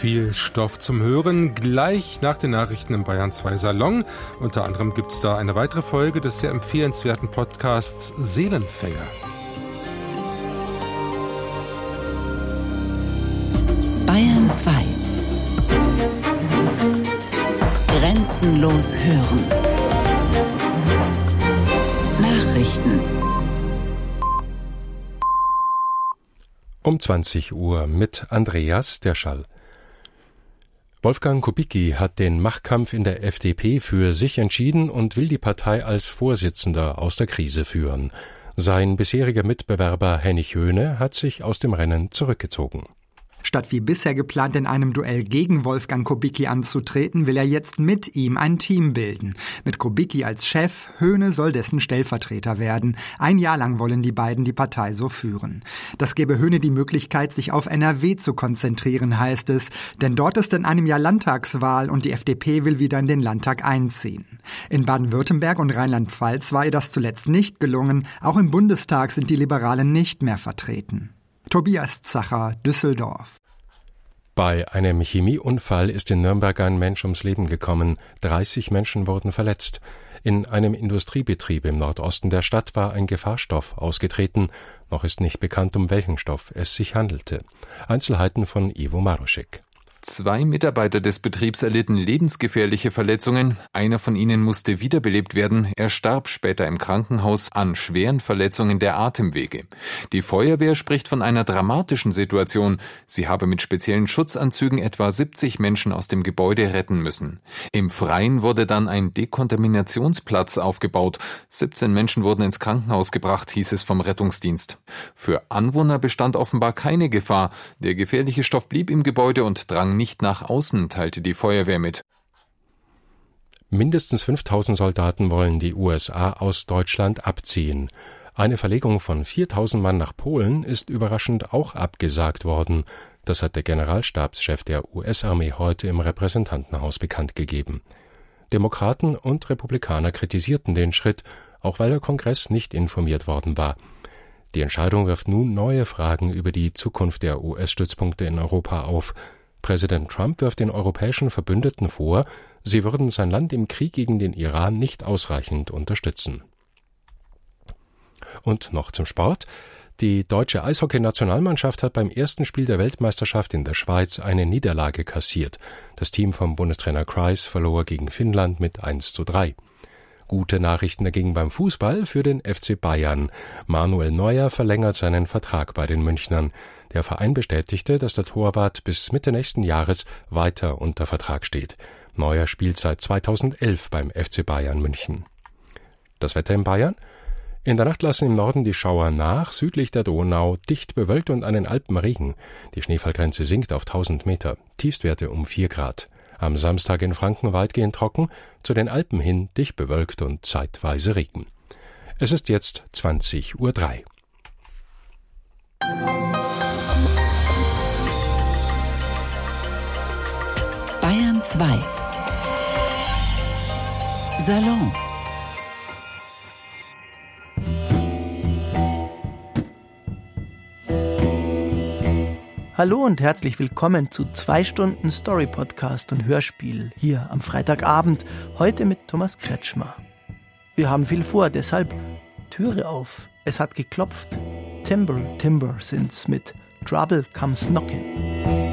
Viel Stoff zum Hören, gleich nach den Nachrichten im Bayern 2 Salon. Unter anderem gibt es da eine weitere Folge des sehr empfehlenswerten Podcasts Seelenfänger. Bayern 2. Grenzenlos hören. Nachrichten. Um 20 Uhr mit Andreas Derschall. Wolfgang Kubicki hat den Machtkampf in der FDP für sich entschieden und will die Partei als Vorsitzender aus der Krise führen. Sein bisheriger Mitbewerber Hennig Höhne hat sich aus dem Rennen zurückgezogen. Statt wie bisher geplant in einem Duell gegen Wolfgang Kubicki anzutreten, will er jetzt mit ihm ein Team bilden. Mit Kubicki als Chef, Höhne soll dessen Stellvertreter werden. 1 Jahr lang wollen die beiden die Partei so führen. Das gebe Höhne die Möglichkeit, sich auf NRW zu konzentrieren, heißt es. Denn dort ist in einem Jahr Landtagswahl und die FDP will wieder in den Landtag einziehen. In Baden-Württemberg und Rheinland-Pfalz war ihr das zuletzt nicht gelungen. Auch im Bundestag sind die Liberalen nicht mehr vertreten. Tobias Zacher, Düsseldorf. Bei einem Chemieunfall ist in Nürnberg ein Mensch ums Leben gekommen. 30 Menschen wurden verletzt. In einem Industriebetrieb im Nordosten der Stadt war ein Gefahrstoff ausgetreten. Noch ist nicht bekannt, um welchen Stoff es sich handelte. Einzelheiten von Ivo Maroschek. 2 Mitarbeiter des Betriebs erlitten lebensgefährliche Verletzungen. Einer von ihnen musste wiederbelebt werden. Er starb später im Krankenhaus an schweren Verletzungen der Atemwege. Die Feuerwehr spricht von einer dramatischen Situation. Sie habe mit speziellen Schutzanzügen etwa 70 Menschen aus dem Gebäude retten müssen. Im Freien wurde dann ein Dekontaminationsplatz aufgebaut. 17 Menschen wurden ins Krankenhaus gebracht, hieß es vom Rettungsdienst. Für Anwohner bestand offenbar keine Gefahr. Der gefährliche Stoff blieb im Gebäude und drang nicht nach außen, teilte die Feuerwehr mit. Mindestens 5000 Soldaten wollen die USA aus Deutschland abziehen. Eine Verlegung von 4000 Mann nach Polen ist überraschend auch abgesagt worden. Das hat der Generalstabschef der US-Armee heute im Repräsentantenhaus bekannt gegeben. Demokraten und Republikaner kritisierten den Schritt, auch weil der Kongress nicht informiert worden war. Die Entscheidung wirft nun neue Fragen über die Zukunft der US-Stützpunkte in Europa auf. Präsident Trump wirft den europäischen Verbündeten vor, sie würden sein Land im Krieg gegen den Iran nicht ausreichend unterstützen. Und noch zum Sport. Die deutsche Eishockey-Nationalmannschaft hat beim ersten Spiel der Weltmeisterschaft in der Schweiz eine Niederlage kassiert. Das Team vom Bundestrainer Kreis verlor gegen Finnland mit 1:3. Gute Nachrichten dagegen beim Fußball für den FC Bayern. Manuel Neuer verlängert seinen Vertrag bei den Münchnern. Der Verein bestätigte, dass der Torwart bis Mitte nächsten Jahres weiter unter Vertrag steht. Neuer spielt seit 2011 beim FC Bayern München. Das Wetter in Bayern? In der Nacht lassen im Norden die Schauer nach, südlich der Donau dicht bewölkt und einen Alpenregen. Die Schneefallgrenze sinkt auf 1000 Meter, Tiefstwerte um 4 Grad. Am Samstag in Franken weitgehend trocken, zu den Alpen hin dicht bewölkt und zeitweise Regen. Es ist jetzt 20:03 Uhr. Bayern 2. Salon. Hallo und herzlich willkommen zu 2 Stunden Story-Podcast und Hörspiel hier am Freitagabend, heute mit Thomas Kretschmer. Wir haben viel vor, deshalb Türe auf, es hat geklopft. Timber sind's mit Trouble Comes Knockin'.